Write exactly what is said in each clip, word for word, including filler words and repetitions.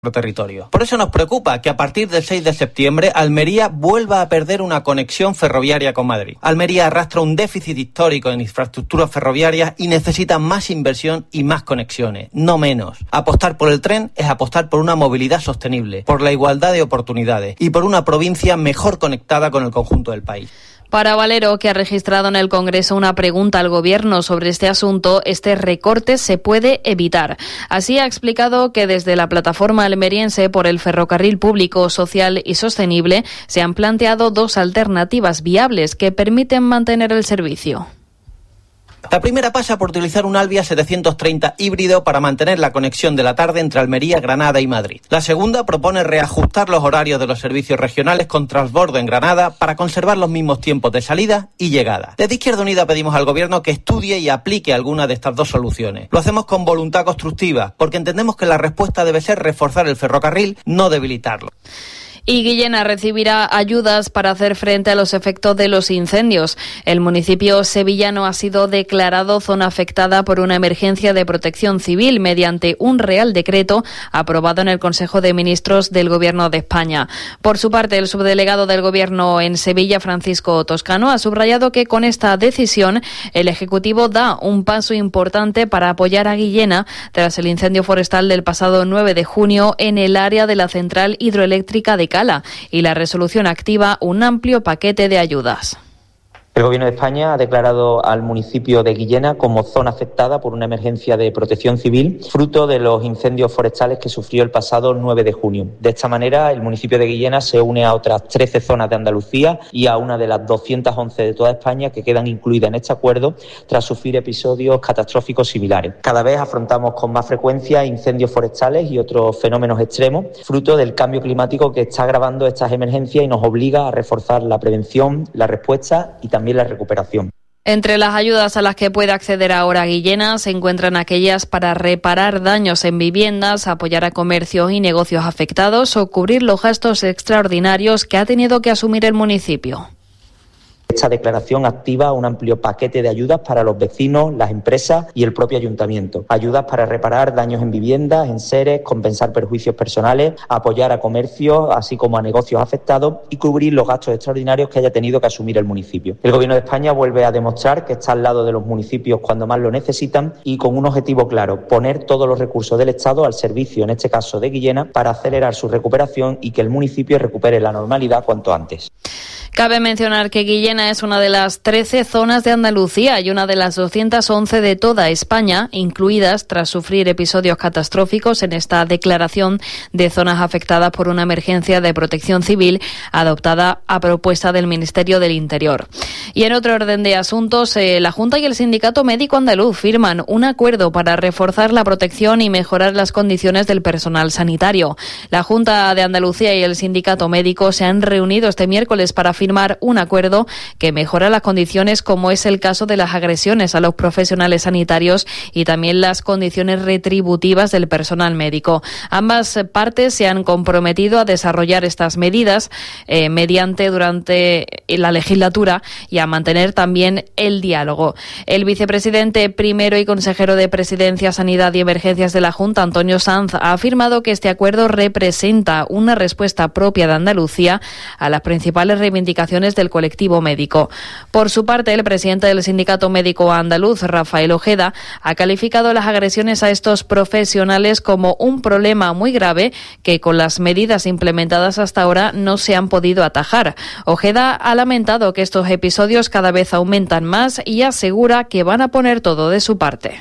territorio. Por eso nos preocupa que a partir del seis de septiembre Almería vuelva a perder una conexión ferroviaria con Madrid. Almería arrastra un déficit histórico en infraestructuras ferroviarias y necesita más inversión y más conexiones, no menos. Apostar por el tren es apostar por una movilidad sostenible, por la igualdad de oportunidades y por una provincia mejor conectada con el conjunto del país. Para Valero, que ha registrado en el Congreso una pregunta al Gobierno sobre este asunto, este recorte se puede evitar. Así ha explicado que desde la plataforma almeriense por el ferrocarril público, social y sostenible se han planteado dos alternativas viables que permiten mantener el servicio. La primera pasa por utilizar un Alvia setecientos treinta híbrido para mantener la conexión de la tarde entre Almería, Granada y Madrid. La segunda propone reajustar los horarios de los servicios regionales con transbordo en Granada para conservar los mismos tiempos de salida y llegada. Desde Izquierda Unida pedimos al Gobierno que estudie y aplique alguna de estas dos soluciones. Lo hacemos con voluntad constructiva, porque entendemos que la respuesta debe ser reforzar el ferrocarril, no debilitarlo. Y Guillena recibirá ayudas para hacer frente a los efectos de los incendios. El municipio sevillano ha sido declarado zona afectada por una emergencia de protección civil mediante un Real Decreto aprobado en el Consejo de Ministros del Gobierno de España. Por su parte, el subdelegado del Gobierno en Sevilla, Francisco Toscano, ha subrayado que con esta decisión el Ejecutivo da un paso importante para apoyar a Guillena tras el incendio forestal del pasado nueve de junio en el área de la central hidroeléctrica de Cala, y la resolución activa un amplio paquete de ayudas. El Gobierno de España ha declarado al municipio de Guillena como zona afectada por una emergencia de protección civil, fruto de los incendios forestales que sufrió el pasado nueve de junio. De esta manera, el municipio de Guillena se une a otras trece zonas de Andalucía y a una de las doscientas once de toda España que quedan incluidas en este acuerdo tras sufrir episodios catastróficos similares. Cada vez afrontamos con más frecuencia incendios forestales y otros fenómenos extremos, fruto del cambio climático que está agravando estas emergencias y nos obliga a reforzar la prevención, la respuesta y también también la recuperación. Entre las ayudas a las que puede acceder ahora Guillena se encuentran aquellas para reparar daños en viviendas, apoyar a comercios y negocios afectados o cubrir los gastos extraordinarios que ha tenido que asumir el municipio. Esta declaración activa un amplio paquete de ayudas para los vecinos, las empresas y el propio ayuntamiento. Ayudas para reparar daños en viviendas, en seres, compensar perjuicios personales, apoyar a comercios, así como a negocios afectados y cubrir los gastos extraordinarios que haya tenido que asumir el municipio. El Gobierno de España vuelve a demostrar que está al lado de los municipios cuando más lo necesitan y con un objetivo claro: poner todos los recursos del Estado al servicio, en este caso de Guillena, para acelerar su recuperación y que el municipio recupere la normalidad cuanto antes. Cabe mencionar que Guillena es una de las trece zonas de Andalucía y una de las doscientas once de toda España, incluidas tras sufrir episodios catastróficos en esta declaración de zonas afectadas por una emergencia de protección civil adoptada a propuesta del Ministerio del Interior. Y en otro orden de asuntos, eh, la Junta y el Sindicato Médico Andaluz firman un acuerdo para reforzar la protección y mejorar las condiciones del personal sanitario. La Junta de Andalucía y el Sindicato Médico se han reunido este miércoles para firmar un acuerdo que mejora las condiciones, como es el caso de las agresiones a los profesionales sanitarios y también las condiciones retributivas del personal médico. Ambas partes se han comprometido a desarrollar estas medidas eh, mediante durante la legislatura y a mantener también el diálogo. El vicepresidente primero y consejero de Presidencia, Sanidad y Emergencias de la Junta, Antonio Sanz, ha afirmado que este acuerdo representa una respuesta propia de Andalucía a las principales reivindicaciones del colectivo médico. Por su parte, el presidente del Sindicato Médico Andaluz, Rafael Ojeda, ha calificado las agresiones a estos profesionales como un problema muy grave que con las medidas implementadas hasta ahora no se han podido atajar. Ojeda ha lamentado que estos episodios cada vez aumentan más y asegura que van a poner todo de su parte.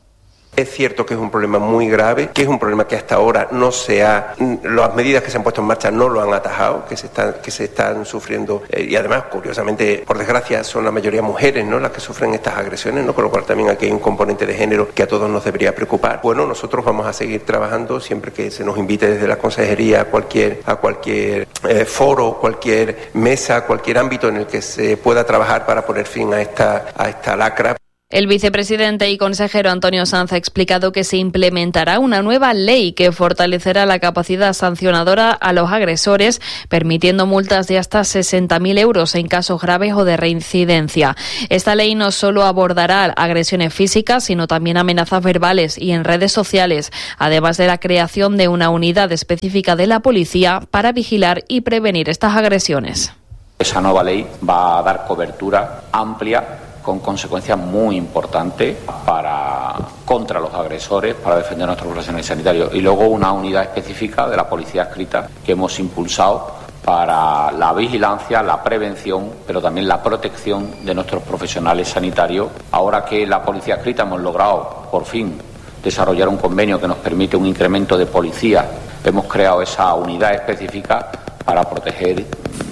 Es cierto que es un problema muy grave, que es un problema que hasta ahora no se ha, las medidas que se han puesto en marcha no lo han atajado, que se están, que se están sufriendo eh, y además, curiosamente, por desgracia, son la mayoría mujeres, ¿no?, las que sufren estas agresiones, ¿no?, con lo cual también aquí hay un componente de género que a todos nos debería preocupar. Bueno, nosotros vamos a seguir trabajando siempre que se nos invite desde la consejería a cualquier, a cualquier eh, foro, cualquier mesa, cualquier ámbito en el que se pueda trabajar para poner fin a esta, a esta lacra. El vicepresidente y consejero Antonio Sanz ha explicado que se implementará una nueva ley que fortalecerá la capacidad sancionadora a los agresores, permitiendo multas de hasta sesenta mil euros en casos graves o de reincidencia. Esta ley no solo abordará agresiones físicas, sino también amenazas verbales y en redes sociales, además de la creación de una unidad específica de la policía para vigilar y prevenir estas agresiones. Esa nueva ley va a dar cobertura amplia, con consecuencias muy importantes para contra los agresores, para defender a nuestros profesionales sanitarios. Y luego una unidad específica de la policía adscrita que hemos impulsado para la vigilancia, la prevención, pero también la protección de nuestros profesionales sanitarios. Ahora que la policía adscrita hemos logrado, por fin, desarrollar un convenio que nos permite un incremento de policía, hemos creado esa unidad específica para proteger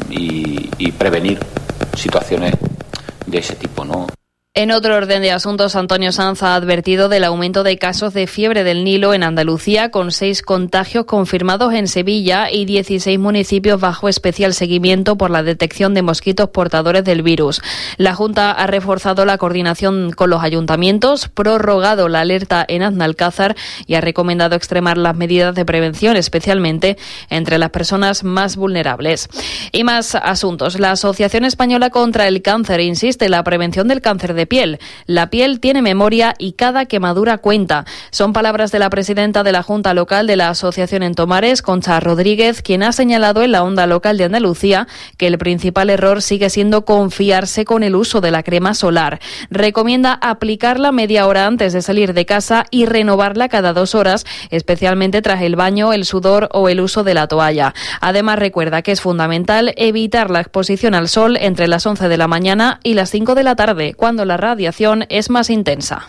y, y prevenir situaciones de ese tipo, ¿no? En otro orden de asuntos, Antonio Sanz ha advertido del aumento de casos de fiebre del Nilo en Andalucía, con seis contagios confirmados en Sevilla y dieciséis municipios bajo especial seguimiento por la detección de mosquitos portadores del virus. La Junta ha reforzado la coordinación con los ayuntamientos, prorrogado la alerta en Aznalcázar y ha recomendado extremar las medidas de prevención, especialmente entre las personas más vulnerables. Y más asuntos. La Asociación Española contra el Cáncer insiste en la prevención del cáncer de de piel. La piel tiene memoria y cada quemadura cuenta. Son palabras de la presidenta de la Junta Local de la Asociación en Tomares, Concha Rodríguez, quien ha señalado en la Onda Local de Andalucía que el principal error sigue siendo confiarse con el uso de la crema solar. Recomienda aplicarla media hora antes de salir de casa y renovarla cada dos horas, especialmente tras el baño, el sudor o el uso de la toalla. Además, recuerda que es fundamental evitar la exposición al sol entre las once de la mañana y las cinco de la tarde, cuando la radiación es más intensa.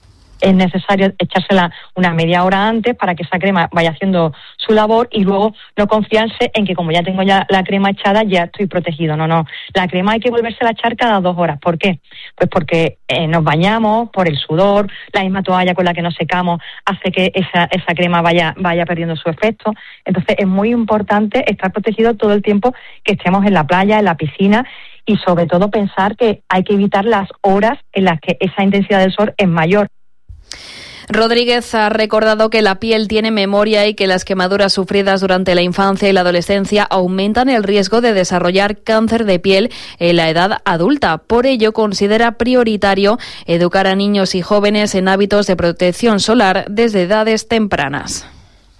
Es necesario echársela una media hora antes para que esa crema vaya haciendo su labor y luego no confiarse en que como ya tengo ya la crema echada ya estoy protegido. No, no. La crema hay que volvérsela a echar cada dos horas. ¿Por qué? Pues porque eh, nos bañamos, por el sudor, la misma toalla con la que nos secamos hace que esa, esa crema vaya, vaya perdiendo su efecto. Entonces es muy importante estar protegido todo el tiempo que estemos en la playa, en la piscina, y sobre todo pensar que hay que evitar las horas en las que esa intensidad del sol es mayor. Rodríguez ha recordado que la piel tiene memoria y que las quemaduras sufridas durante la infancia y la adolescencia aumentan el riesgo de desarrollar cáncer de piel en la edad adulta. Por ello, considera prioritario educar a niños y jóvenes en hábitos de protección solar desde edades tempranas.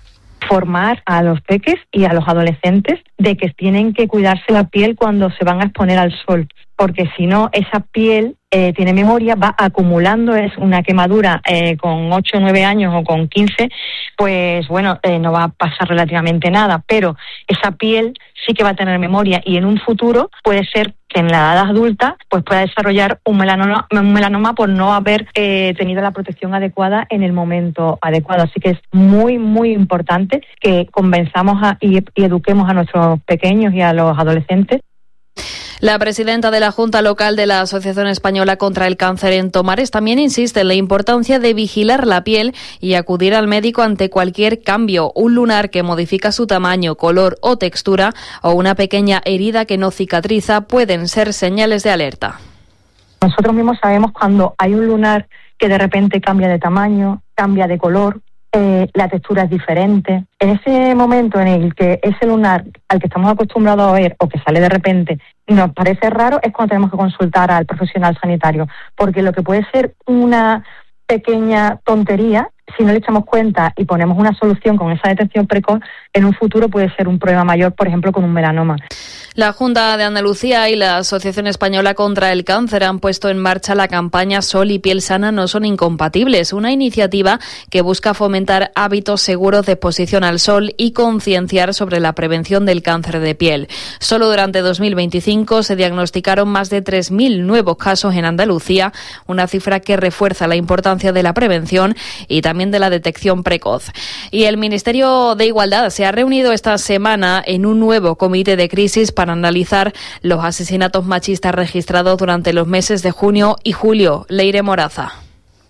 Formar a los peques y a los adolescentes de que tienen que cuidarse la piel cuando se van a exponer al sol, porque si no, esa piel eh, tiene memoria, va acumulando, es una quemadura eh, con ocho o nueve años o con quince, pues bueno, eh, no va a pasar relativamente nada, pero esa piel sí que va a tener memoria y en un futuro puede ser que en la edad adulta pues pueda desarrollar un melanoma, un melanoma por no haber eh, tenido la protección adecuada en el momento adecuado. Así que es muy, muy importante que convenzamos a, y, y eduquemos a nuestros pequeños y a los adolescentes. La presidenta de la Junta Local de la Asociación Española contra el Cáncer en Tomares también insiste en la importancia de vigilar la piel y acudir al médico ante cualquier cambio. Un lunar que modifica su tamaño, color o textura o una pequeña herida que no cicatriza pueden ser señales de alerta. Nosotros mismos sabemos cuando hay un lunar que de repente cambia de tamaño, cambia de color, eh, la textura es diferente. En ese momento en el que ese lunar al que estamos acostumbrados a ver o que sale de repente nos parece raro, es cuando tenemos que consultar al profesional sanitario, porque lo que puede ser una pequeña tontería, si no le echamos cuenta y ponemos una solución con esa detección precoz, en un futuro puede ser un problema mayor, por ejemplo, con un melanoma. La Junta de Andalucía y la Asociación Española contra el Cáncer han puesto en marcha la campaña Sol y Piel Sana no son incompatibles, una iniciativa que busca fomentar hábitos seguros de exposición al sol y concienciar sobre la prevención del cáncer de piel. Solo durante dos mil veinticinco se diagnosticaron más de tres mil nuevos casos en Andalucía, una cifra que refuerza la importancia de la prevención y también de la detección precoz. Y el Ministerio de Igualdad se ha reunido esta semana en un nuevo comité de crisis para analizar los asesinatos machistas registrados durante los meses de junio y julio. Leire Moraza.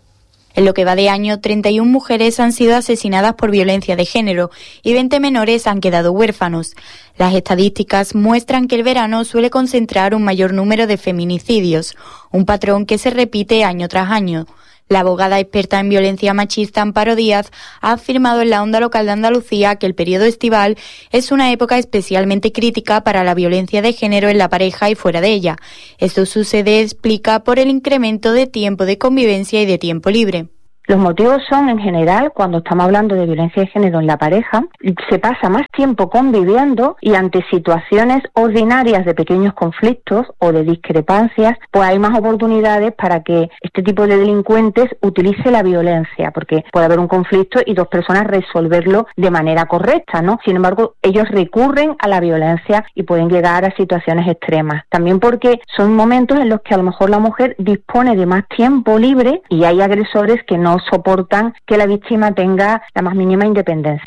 En lo que va de año, treinta y una mujeres han sido asesinadas por violencia de género y veinte menores han quedado huérfanos. Las estadísticas muestran que el verano suele concentrar un mayor número de feminicidios, un patrón que se repite año tras año. La abogada experta en violencia machista Amparo Díaz ha afirmado en la Onda Local de Andalucía que el periodo estival es una época especialmente crítica para la violencia de género en la pareja y fuera de ella. Esto sucede, explica, por el incremento de tiempo de convivencia y de tiempo libre. Los motivos son, en general, cuando estamos hablando de violencia de género en la pareja, se pasa más tiempo conviviendo y ante situaciones ordinarias de pequeños conflictos o de discrepancias, pues hay más oportunidades para que este tipo de delincuentes utilice la violencia, porque puede haber un conflicto y dos personas resolverlo de manera correcta, ¿no? Sin embargo, ellos recurren a la violencia y pueden llegar a situaciones extremas. También porque son momentos en los que a lo mejor la mujer dispone de más tiempo libre y hay agresores que no soportan que la víctima tenga la más mínima independencia.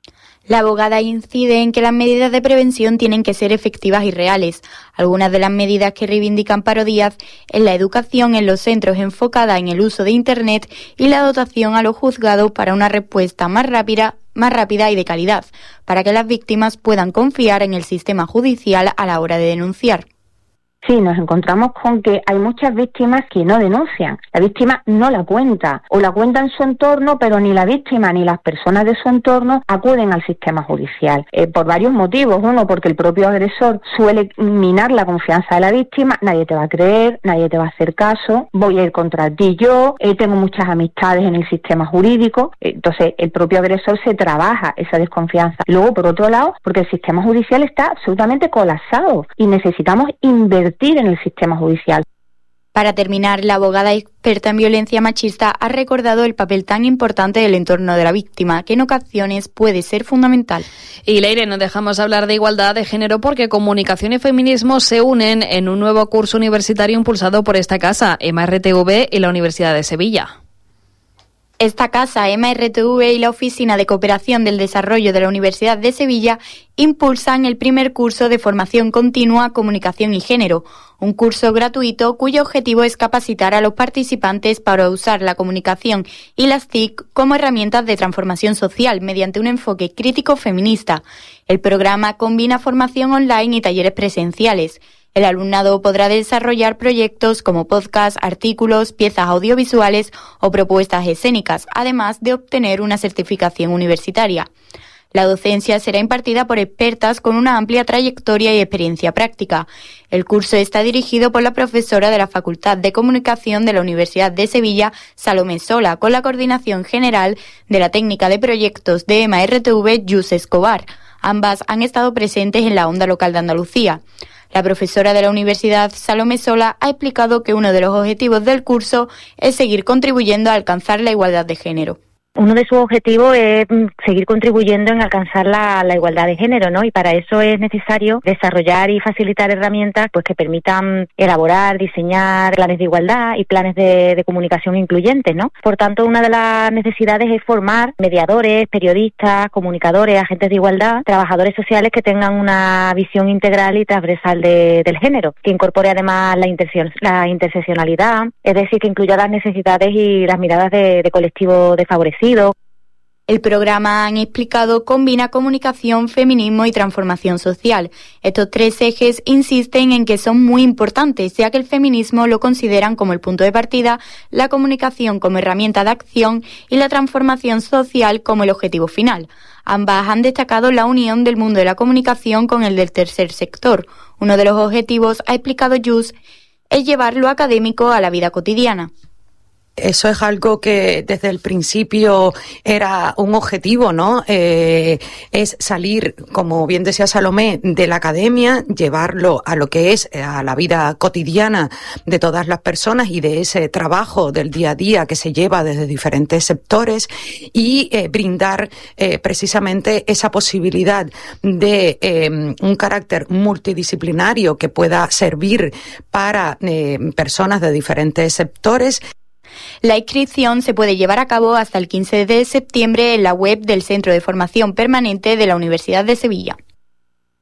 La abogada incide en que las medidas de prevención tienen que ser efectivas y reales. Algunas de las medidas que reivindica Amparo Díaz es la educación en los centros enfocada en el uso de Internet y la dotación a los juzgados para una respuesta más rápida, más rápida y de calidad, para que las víctimas puedan confiar en el sistema judicial a la hora de denunciar. Sí, nos encontramos con que hay muchas víctimas que no denuncian. La víctima no la cuenta, o la cuenta en su entorno, pero ni la víctima ni las personas de su entorno acuden al sistema judicial. Eh, por varios motivos. Uno, porque el propio agresor suele minar la confianza de la víctima. Nadie te va a creer, nadie te va a hacer caso, voy a ir contra ti yo, eh, tengo muchas amistades en el sistema jurídico. Eh, entonces, el propio agresor se trabaja esa desconfianza. Luego, por otro lado, porque el sistema judicial está absolutamente colapsado y necesitamos invertir en el sistema judicial. Para terminar, la abogada experta en violencia machista ha recordado el papel tan importante del entorno de la víctima, que en ocasiones puede ser fundamental. Y Leire, no dejamos hablar de igualdad de género porque comunicación y feminismo se unen en un nuevo curso universitario impulsado por esta casa, E M A R T V y la Universidad de Sevilla. Esta casa, E M A R T V y la Oficina de Cooperación del Desarrollo de la Universidad de Sevilla impulsan el primer curso de formación continua Comunicación y Género, un curso gratuito cuyo objetivo es capacitar a los participantes para usar la comunicación y las T I C como herramientas de transformación social mediante un enfoque crítico feminista. El programa combina formación online y talleres presenciales. El alumnado podrá desarrollar proyectos como podcasts, artículos, piezas audiovisuales o propuestas escénicas, además de obtener una certificación universitaria. La docencia será impartida por expertas con una amplia trayectoria y experiencia práctica. El curso está dirigido por la profesora de la Facultad de Comunicación de la Universidad de Sevilla, Salomé Sola, con la coordinación general de la técnica de proyectos de E M A R T V, Yus Escobar. Ambas han estado presentes en la Onda Local de Andalucía. La profesora de la Universidad, Salomé Sola, ha explicado que uno de los objetivos del curso es seguir contribuyendo a alcanzar la igualdad de género. Uno de sus objetivos es seguir contribuyendo en alcanzar la, la igualdad de género, ¿no? Y para eso es necesario desarrollar y facilitar herramientas pues que permitan elaborar, diseñar planes de igualdad y planes de, de comunicación incluyentes, ¿no? Por tanto, una de las necesidades es formar mediadores, periodistas, comunicadores, agentes de igualdad, trabajadores sociales que tengan una visión integral y transversal de, del género, que incorpore además la, intersección, la interseccionalidad, es decir, que incluya las necesidades y las miradas de, de colectivos desfavorecidos. El programa, han explicado, combina comunicación, feminismo y transformación social. Estos tres ejes insisten en que son muy importantes, ya que el feminismo lo consideran como el punto de partida, la comunicación como herramienta de acción y la transformación social como el objetivo final. Ambas han destacado la unión del mundo de la comunicación con el del tercer sector. Uno de los objetivos, ha explicado Yus, es llevar lo académico a la vida cotidiana. Eso es algo que desde el principio era un objetivo, ¿no? Eh, es salir, como bien decía Salomé, de la academia, llevarlo a lo que es a la vida cotidiana de todas las personas y de ese trabajo del día a día que se lleva desde diferentes sectores y eh, brindar eh, precisamente esa posibilidad de eh, un carácter multidisciplinario que pueda servir para eh, personas de diferentes sectores. La inscripción se puede llevar a cabo hasta el quince de septiembre en la web del Centro de Formación Permanente de la Universidad de Sevilla.